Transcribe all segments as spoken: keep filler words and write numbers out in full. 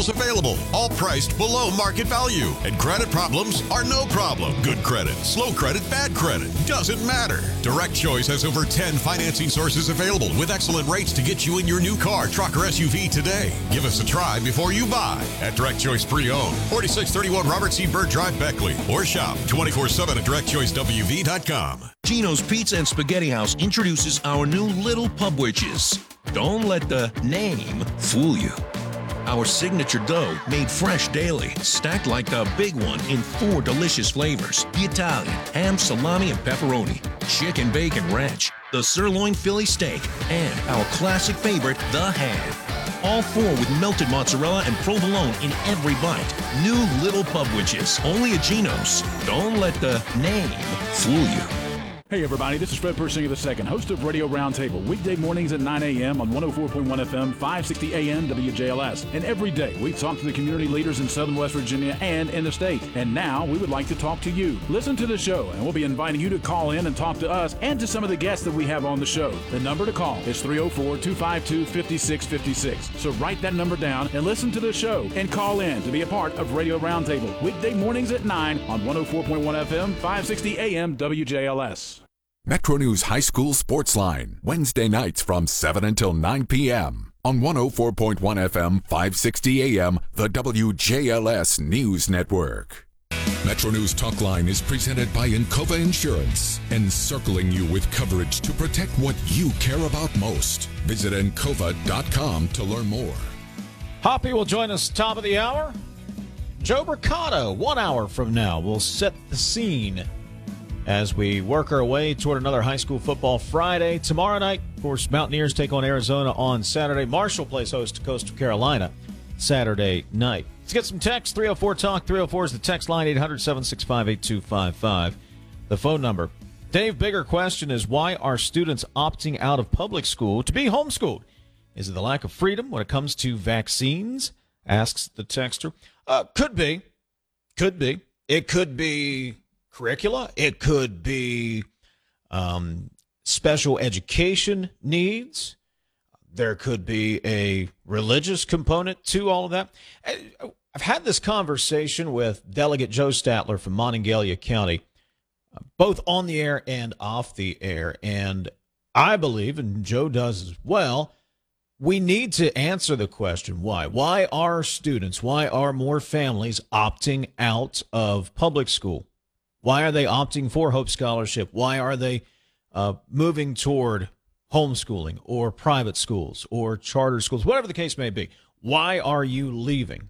vehicles available, all priced below market value. And credit problems are no problem. Good credit, slow credit, bad credit, doesn't matter. Direct Choice has over ten financing sources available with excellent rates to get you in your new car, truck, or S U V today. Give us a try before you buy at Direct Choice Pre-Owned, forty-six thirty-one Robert C. Byrd Drive, Beckley, or shop twenty-four seven at direct choice w v dot com. Gino's Pizza and Spaghetti House introduces our new Little Pubwiches. Don't let the name fool you. Our signature dough, made fresh daily, stacked like the big one in four delicious flavors: the Italian, ham, salami, and pepperoni, chicken, bacon, ranch, the sirloin Philly steak, and our classic favorite, the ham. All four with melted mozzarella and provolone in every bite. New Little Pubwiches, only at Gino's. Don't let the name fool you. Hey everybody, this is Fred Persinger the second, host of Radio Roundtable, weekday mornings at nine a.m. on one oh four point one F M, five sixty A M W J L S. And every day we talk to the community leaders in Southern West Virginia and in the state. And now we would like to talk to you. Listen to the show, and we'll be inviting you to call in and talk to us and to some of the guests that we have on the show. The number to call is three oh four, two five two, five six five six. So write that number down and listen to the show and call in to be a part of Radio Roundtable, weekday mornings at nine on one oh four point one F M, five sixty A M W J L S. Metro News High School Sports Line, Wednesday nights from seven until nine p.m. on one oh four point one F M, five sixty A M, the W J L S News Network. Metro News Talk Line is presented by Encova Insurance, encircling you with coverage to protect what you care about most. Visit encova dot com to learn more. Hoppy will join us top of the hour. Joe Mercado, one hour from now, will set the scene as we work our way toward another high school football Friday. Tomorrow night, of course, Mountaineers take on Arizona on Saturday. Marshall plays host to Coastal Carolina Saturday night. Let's get some text. three oh four talk. three oh four is the text line, eight hundred, seven six five, eight two five five. The phone number. Dave, bigger question is, why are students opting out of public school to be homeschooled? Is it the lack of freedom when it comes to vaccines? Asks the texter. Uh, could be. Could be. It could be curricula. It could be um, special education needs. There could be a religious component to all of that. I've had this conversation with Delegate Joe Statler from Monongalia County, both on the air and off the air. And I believe, and Joe does as well, we need to answer the question, why? Why are students, why are more families opting out of public school? Why are they opting for Hope Scholarship? Why are they uh, moving toward homeschooling or private schools or charter schools, whatever the case may be? Why are you leaving?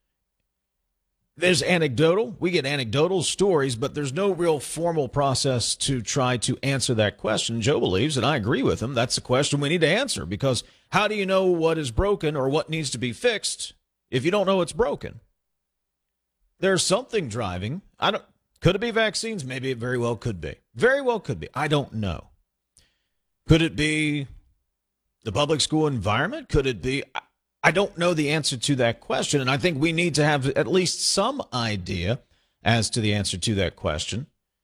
There's anecdotal. We get anecdotal stories, but there's no real formal process to try to answer that question. Joe believes, and I agree with him, that's a question we need to answer, because how do you know what is broken or what needs to be fixed if you don't know it's broken? There's something driving. I don't. Could it be vaccines? Maybe it very well could be. Very well could be. I don't know. Could it be the public school environment? Could it be? I don't know the answer to that question, and I think we need to have at least some idea as to the answer to that question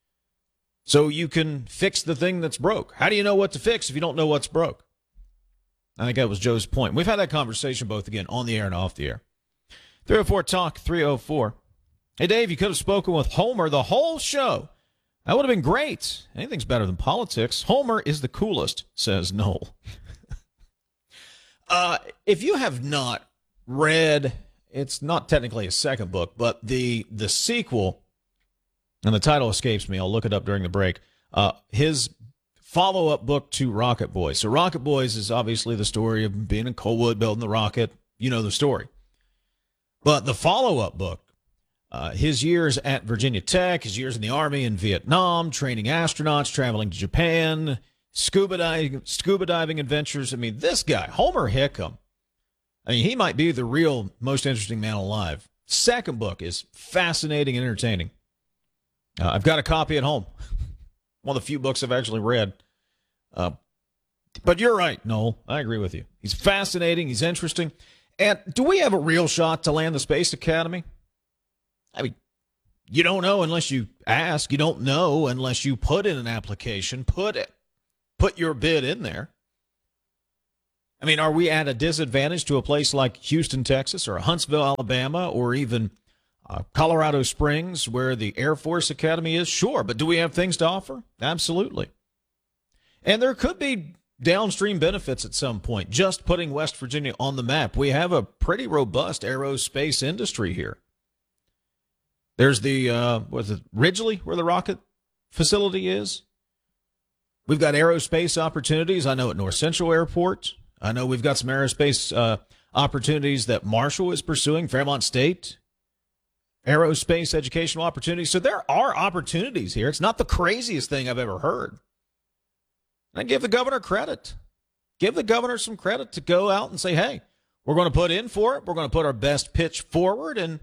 so you can fix the thing that's broke. How do you know what to fix if you don't know what's broke? I think that was Joe's point. We've had that conversation both, again, on the air and off the air. three oh four talk, three oh four. Hey, Dave, you could have spoken with Homer the whole show. That would have been great. Anything's better than politics. Homer is the coolest, says Noel. uh, if you have not read, it's not technically a second book, but the the sequel, and the title escapes me. I'll look it up during the break. Uh, his follow-up book to Rocket Boys. So Rocket Boys is obviously the story of being in Colwood, building the rocket. You know the story. But the follow-up book, Uh, his years at Virginia Tech, his years in the Army in Vietnam, training astronauts, traveling to Japan, scuba diving, scuba diving adventures. I mean, this guy, Homer Hickam, I mean, he might be the real most interesting man alive. Second book is fascinating and entertaining. Uh, I've got a copy at home. One of the few books I've actually read. Uh, but you're right, Noel. I agree with you. He's fascinating. He's interesting. And do we have a real shot to land the Space Academy? I mean, you don't know unless you ask. You don't know unless you put in an application. Put it, put your bid in there. I mean, are we at a disadvantage to a place like Houston, Texas, or Huntsville, Alabama, or even uh, Colorado Springs, where the Air Force Academy is? Sure, but do we have things to offer? Absolutely. And there could be downstream benefits at some point, just putting West Virginia on the map. We have a pretty robust aerospace industry here. There's the, uh, was it Ridgely, where the rocket facility is? We've got aerospace opportunities, I know, at North Central Airport. I know we've got some aerospace uh, opportunities that Marshall is pursuing, Fairmont State, aerospace educational opportunities. So there are opportunities here. It's not the craziest thing I've ever heard. And I give the governor credit. Give the governor some credit to go out and say, hey, we're going to put in for it. We're going to put our best pitch forward. And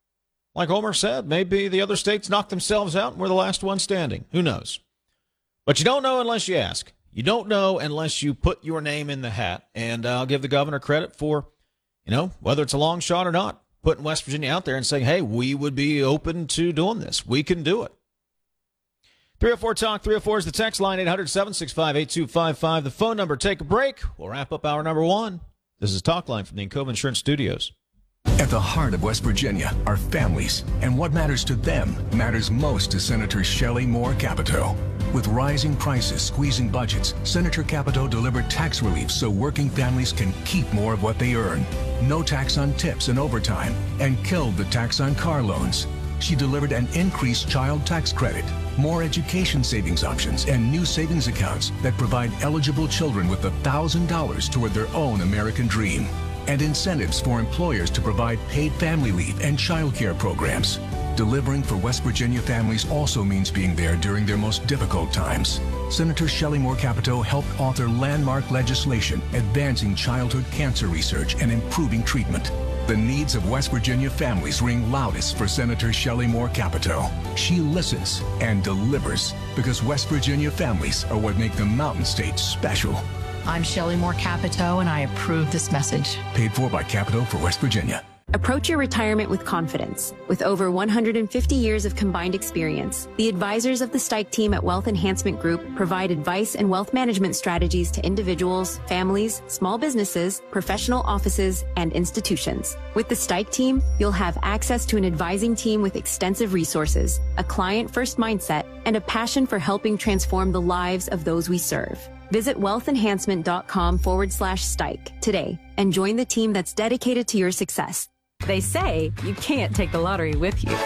like Homer said, maybe the other states knock themselves out and we're the last one standing. Who knows? But you don't know unless you ask. You don't know unless you put your name in the hat. And uh, I'll give the governor credit for, you know, whether it's a long shot or not, putting West Virginia out there and saying, hey, we would be open to doing this. We can do it. three oh four talk, three oh four is the text line, eight hundred, seven six five, eight two five five. The phone number. Take a break. We'll wrap up hour number one. This is Talk Line from the Encova Insurance Studios. At the heart of West Virginia are families, and what matters to them matters most to Senator Shelley Moore Capito. With rising prices squeezing budgets, Senator Capito delivered tax relief so working families can keep more of what they earn. No tax on tips and overtime, and killed the tax on car loans. She delivered an increased child tax credit, more education savings options, and new savings accounts that provide eligible children with one thousand dollars toward their own American dream, and incentives for employers to provide paid family leave and child care programs. Delivering for West Virginia families also means being there during their most difficult times. Senator Shelley Moore Capito helped author landmark legislation advancing childhood cancer research and improving treatment. The needs of West Virginia families ring loudest for Senator Shelley Moore Capito. She listens and delivers because West Virginia families are what make the Mountain State special. I'm Shelley Moore Capito, and I approve this message. Paid for by Capito for West Virginia. Approach your retirement with confidence. With over one hundred fifty years of combined experience, the advisors of the Stike team at Wealth Enhancement Group provide advice and wealth management strategies to individuals, families, small businesses, professional offices, and institutions. With the Stike team, you'll have access to an advising team with extensive resources, a client-first mindset, and a passion for helping transform the lives of those we serve. Visit wealthenhancement.com forward slash Stike today and join the team that's dedicated to your success. They say you can't take the lottery with you.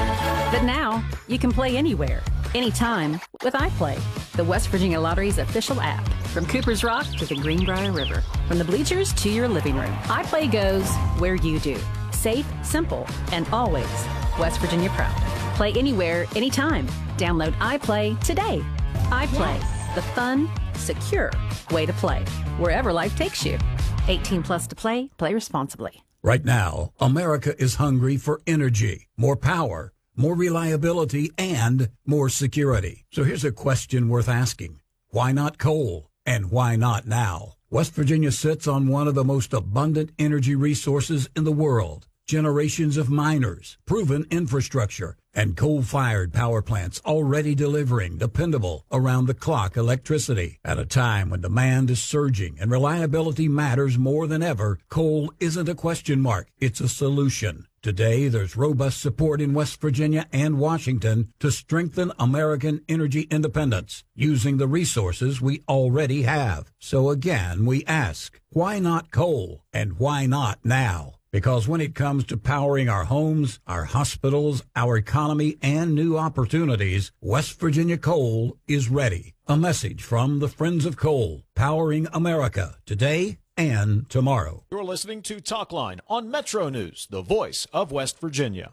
But now you can play anywhere, anytime with iPlay, the West Virginia Lottery's official app. From Cooper's Rock to the Greenbrier River, from the bleachers to your living room, iPlay goes where you do. Safe, simple, and always West Virginia proud. Play anywhere, anytime. Download iPlay today. iPlay, yes. The fun, secure way to play, wherever life takes you. eighteen plus to play. Play responsibly. Right now, America is hungry for energy, more power, more reliability, and more security. So here's a question worth asking. Why not coal? And why not now? West Virginia sits on one of the most abundant energy resources in the world. Generations of miners, proven infrastructure, and coal-fired power plants already delivering dependable, around-the-clock electricity. At a time when demand is surging and reliability matters more than ever, coal isn't a question mark, it's a solution. Today, there's robust support in West Virginia and Washington to strengthen American energy independence using the resources we already have. So again, we ask, why not coal? And why not now? Because when it comes to powering our homes, our hospitals, our economy, and new opportunities, West Virginia Coal is ready. A message from the Friends of Coal, powering America today and tomorrow. You're listening to Talk Line on Metro News, the voice of West Virginia.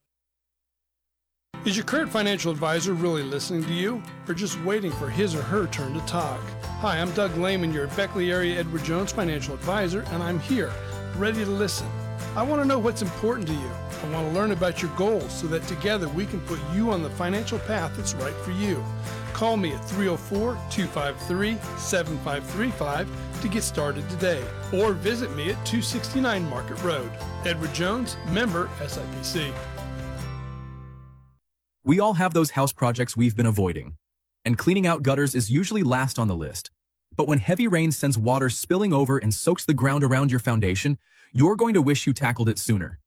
Is your current financial advisor really listening to you, or just waiting for his or her turn to talk? Hi, I'm Doug Lehman, your Beckley area Edward Jones financial advisor, and I'm here, ready to listen. I want to know what's important to you. I want to learn about your goals so that together we can put you on the financial path that's right for you. Call me at three oh four, two five three, seven five three five to get started today, or visit me at two sixty-nine Market Road. Edward Jones, member S I P C. We all have those house projects we've been avoiding, and cleaning out gutters is usually last on the list. But when heavy rain sends water spilling over and soaks the ground around your foundation, you're going to wish you tackled it sooner.